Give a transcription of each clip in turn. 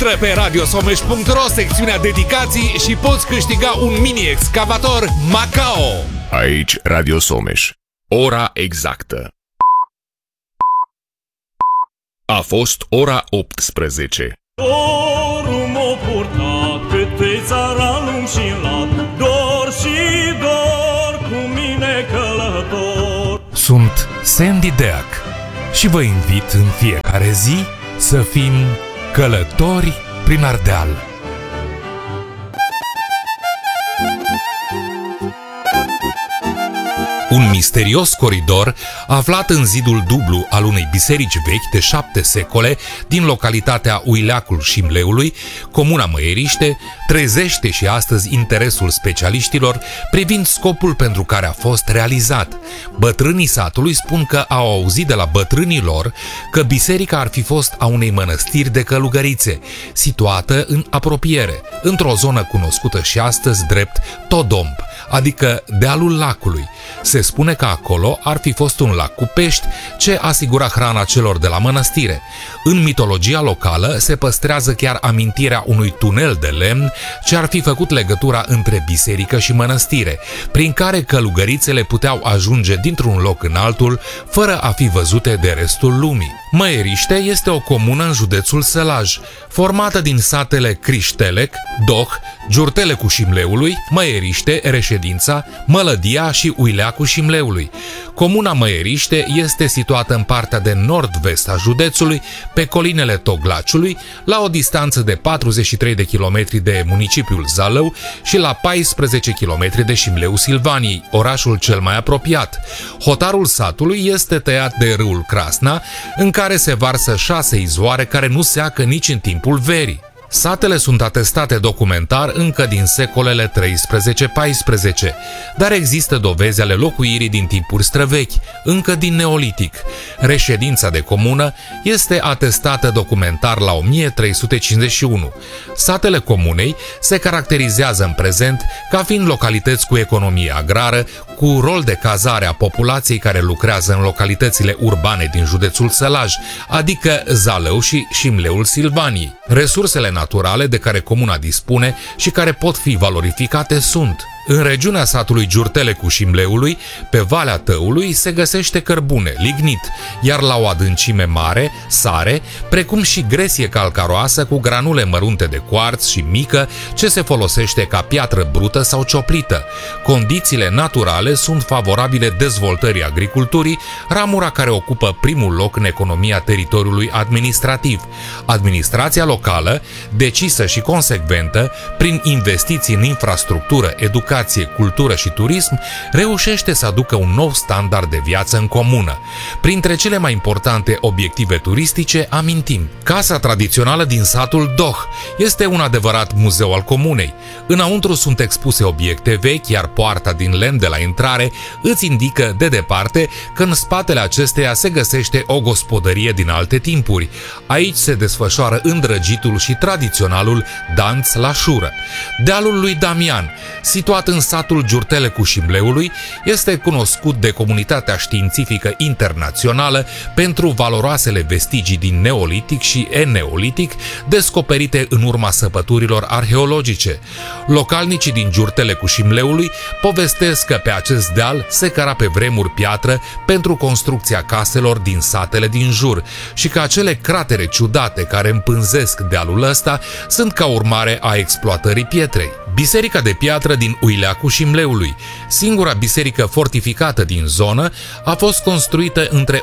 Intră pe radiosomeș.ro, secțiunea dedicații și poți câștiga un mini-excavator Macao. Aici Radio Someș. Ora exactă. A fost ora 18. Dorul m-a purtat câte țara lung și lat, dor și dor cu mine călător. Sunt Sandy Deac și vă invit în fiecare zi să fim călători prin Ardeal. Un misterios coridor aflat în zidul dublu al unei biserici vechi de 7 secole din localitatea Uileacul Șimleului, comuna Măieriște, trezește și astăzi interesul specialiștilor privind scopul pentru care a fost realizat. Bătrânii satului spun că au auzit de la bătrânii lor că biserica ar fi fost a unei mănăstiri de călugărițe, situată în apropiere, într-o zonă cunoscută și astăzi drept Todomb, adică dealul lacului. Se spune că acolo ar fi fost un lac cu pești ce asigura hrana celor de la mănăstire. În mitologia locală se păstrează chiar amintirea unui tunel de lemn ce ar fi făcut legătura între biserică și mănăstire, prin care călugărițele puteau ajunge dintr-un loc în altul fără a fi văzute de restul lumii. Măieriște este o comună în județul Sălaj, formată din satele Criștelec, Doh, Giurtelecu Șimleului, Măieriște, Reședința, Mălădia și Uileacul Șimleului. Comuna Măieriște este situată în partea de nord-vest a județului, pe colinele Toglaciului, la o distanță de 43 de kilometri de municipiul Zalău și la 14 kilometri de Șimleu Silvaniei, orașul cel mai apropiat. Hotarul satului este tăiat de râul Crasna, în care se varsă 6 izvoare care nu seacă nici în timpul verii. Satele sunt atestate documentar încă din secolele 13-14, dar există dovezi ale locuirii din timpuri străvechi, încă din neolitic. Reședința de comună este atestată documentar la 1351. Satele comunei se caracterizează în prezent ca fiind localități cu economie agrară, cu rol de cazare a populației care lucrează în localitățile urbane din județul Sălaj, adică Zalău și Șimleul Silvaniei. Resursele naturale de care comuna dispune și care pot fi valorificate sunt: în regiunea satului Giurtelecu Șimleului, pe Valea Tăului, se găsește cărbune, lignit, iar la o adâncime mare, sare, precum și gresie calcaroasă cu granule mărunte de cuarț și mică, ce se folosește ca piatră brută sau cioplită. Condițiile naturale sunt favorabile dezvoltării agriculturii, ramura care ocupă primul loc în economia teritoriului administrativ. Administrația locală, decisă și consecventă, prin investiții în infrastructură, educație, cultură și turism, reușește să aducă un nou standard de viață în comună. Printre cele mai importante obiective turistice amintim: casa tradițională din satul Doh este un adevărat muzeu al comunei. Înăuntru sunt expuse obiecte vechi, iar poarta din lemn de la intrare îți indică de departe că în spatele acesteia se găsește o gospodărie din alte timpuri. Aici se desfășoară îndrăgitul și tradiționalul dans la șură. Dealul lui Damian, situat în satul Giurtelecu Șimleului, este cunoscut de comunitatea științifică internațională pentru valoroasele vestigii din neolitic și eneolitic descoperite în urma săpăturilor arheologice. Localnicii din Giurtelecu Șimleului povestesc că pe acest deal se căra pe vremuri piatră pentru construcția caselor din satele din jur și că acele cratere ciudate care împânzesc dealul ăsta sunt ca urmare a exploatării pietrei. Biserica de piatră din Uileacul Șimleului, singura biserică fortificată din zonă, a fost construită între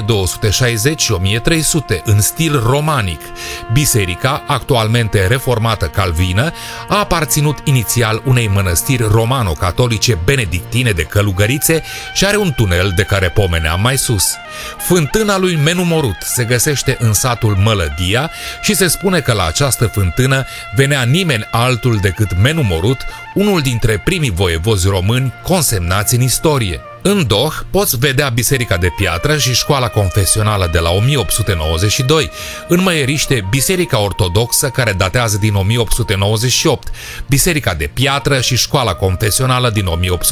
1260 și 1300 în stil romanic. Biserica, actualmente reformată calvină, a aparținut inițial unei mănăstiri romano-catolice benedictine de călugărițe și are un tunel de care pomeneam mai sus. Fântâna lui Menumorut se găsește în satul Mălădia și se spune că la această fântână venea nimeni altul decât Menumorut, unul dintre primii voievozi români consemnați în istorie. În Doh poți vedea Biserica de Piatră și școala confesională de la 1892, în Măieriște Biserica Ortodoxă care datează din 1898, Biserica de Piatră și școala confesională din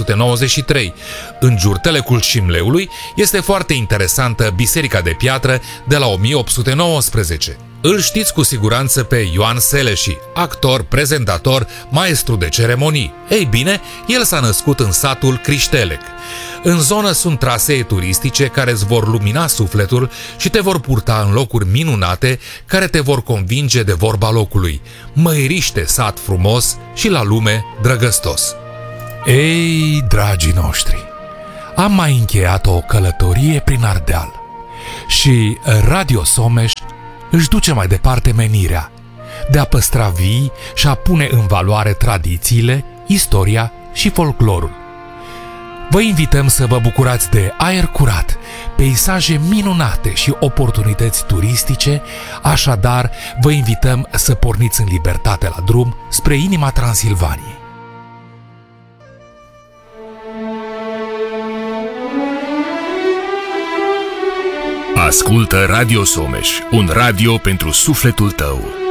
1893. În Giurtelecul Șimleului este foarte interesantă Biserica de Piatră de la 1819. Îl știți cu siguranță pe Ioan Seleși, actor, prezentator, maestru de ceremonii. Ei bine, el s-a născut în satul Criștelec. În zonă sunt trasee turistice care îți vor lumina sufletul și te vor purta în locuri minunate care te vor convinge de vorba locului. Măiriște, sat frumos și la lume drăgăstos. Ei, dragii noștri, am mai încheiat o călătorie prin Ardeal și Radio Someș își duce mai departe menirea de a păstra vii și a pune în valoare tradițiile, istoria și folclorul. Vă invităm să vă bucurați de aer curat, peisaje minunate și oportunități turistice, așadar vă invităm să porniți în libertate la drum spre inima Transilvaniei. Ascultă Radio Someș, un radio pentru sufletul tău.